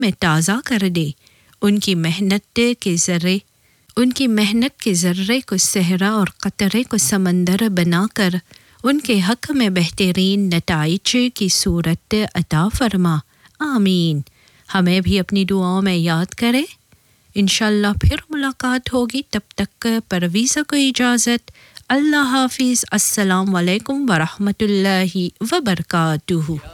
में ताज़ा कर दे। उनकी मेहनत के ज़र्रे को सहरा और क़तरे को समंदर बनाकर उनके हक़ में बेहतरीन नताइज की सूरत अता फ़रमा। आमीन। हमें भी अपनी दुआओं में याद करें। इंशाअल्लाह फिर मुलाकात होगी, तब तक परवीज़ा को इजाज़त। अल्लाह हाफ़िज़। अस्सलाम वालेकुम व रहमतुल्लाहि व बरकातुहू।